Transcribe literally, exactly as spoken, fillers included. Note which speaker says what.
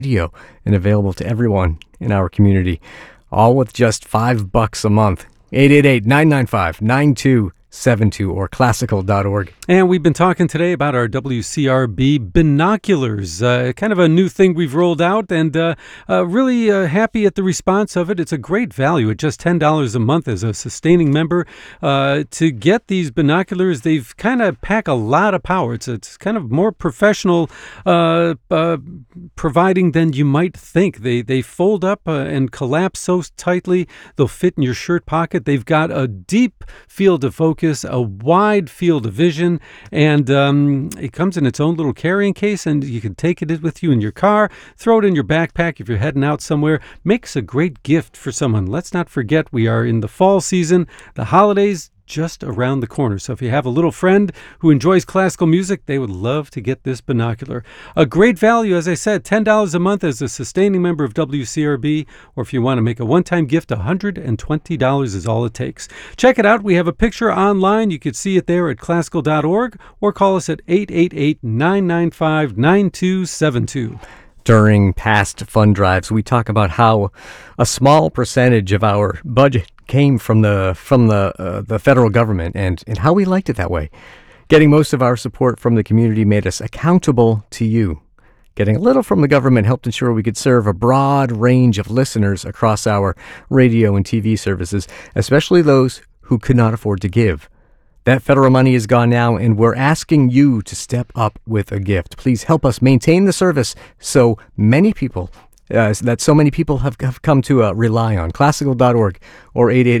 Speaker 1: radio and available to everyone in our community, all with just five bucks a month. eight eight eight, nine nine five, nine two seven two or classical dot org.
Speaker 2: And we've been talking today about our W C R B binoculars, uh, kind of a new thing we've rolled out, and uh, uh, really uh, happy at the response of it. It's a great value at just ten dollars a month as a sustaining member. Uh, to get these binoculars, they've kind of pack a lot of power. It's, it's kind of more professional uh, uh, providing than you might think. They, they fold up uh, and collapse so tightly, they'll fit in your shirt pocket. They've got a deep field of focus, a wide field of vision, and um, it comes in its own little carrying case, and you can take it with you in your car, throw it in your backpack if you're heading out somewhere. Makes a great gift for someone. Let's not forget we are in the fall season, the holidays just around the corner. So if you have a little friend who enjoys classical music, they would love to get this binocular. A great value, as I said, ten dollars a month as a sustaining member of W C R B, or if you want to make a one-time gift, one hundred twenty dollars is all it takes. Check it out. We have a picture online. You can see it there at classical dot org, or call us at eight eight eight, nine nine five, nine two seven two.
Speaker 1: During past fund drives, we talk about how a small percentage of our budget came from the from the uh, the federal government, and, and how we liked it that way. Getting most of our support from the community made us accountable to you. Getting a little from the government helped ensure we could serve a broad range of listeners across our radio and T V services, especially those who could not afford to give. That federal money is gone now, and we're asking you to step up with a gift. Please help us maintain the service so many people, uh, that so many people have, have come to uh, rely on. classical dot org or eight eight eight